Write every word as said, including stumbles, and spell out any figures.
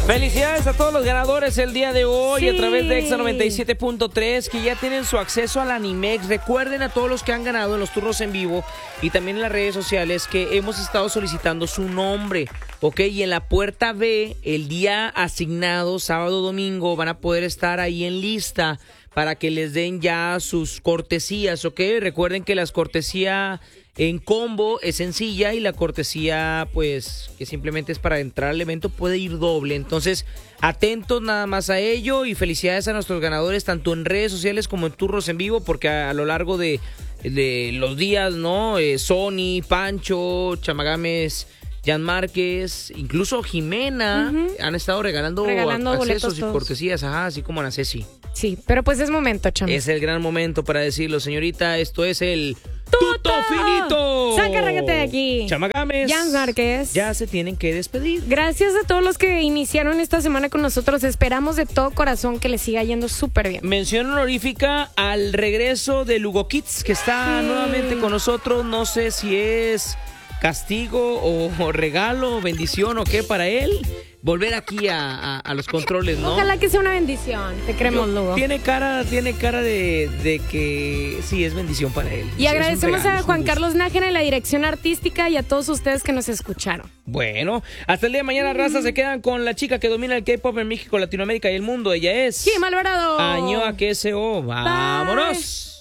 Felicidades a todos los ganadores el día de hoy Sí. a través de Exa noventa y siete punto tres que ya tienen su acceso al Animex. Recuerden a todos los que han ganado en los turnos en vivo y también en las redes sociales que hemos estado solicitando su nombre, ¿ok? Y en la puerta B, el día asignado, sábado, domingo, van a poder estar ahí en lista para que les den ya sus cortesías, ¿ok? Recuerden que las cortesías en combo es sencilla y la cortesía, pues, que simplemente es para entrar al evento, puede ir doble. Entonces, atentos nada más a ello y felicidades a nuestros ganadores, tanto en redes sociales como en turnos en vivo, porque a, a lo largo de, de los días, ¿no? Eh, Sony, Pancho, Chamagames, Jan Márquez, incluso Jimena, uh-huh. han estado regalando, regalando accesos y todos. cortesías, ajá, así como Ana Ceci. Sí, pero pues es momento, chama. Es el gran momento para decirlo, señorita, esto es el Tuto Finito. Sácate de aquí. Chamagames, Jan Márquez, ya se tienen que despedir. Gracias a todos los que iniciaron esta semana con nosotros. Esperamos de todo corazón que les siga yendo súper bien. Mención honorífica al regreso de Lugo Kids, que está sí. nuevamente con nosotros. No sé si es castigo o regalo, bendición o qué para él. Volver aquí a, a, a los controles, ¿no? Ojalá que sea una bendición. Te creemos, Lugo. Tiene cara, tiene cara de, de que sí, es bendición para él. Y sí, agradecemos regalo, a Juan Carlos Nájera en la dirección artística y a todos ustedes que nos escucharon. Bueno, hasta el día de mañana, mm. raza, se quedan con la chica que domina el K-pop en México, Latinoamérica y el mundo. Ella es Kim Alvarado. Añoa K S O. ¡Vámonos! Bye.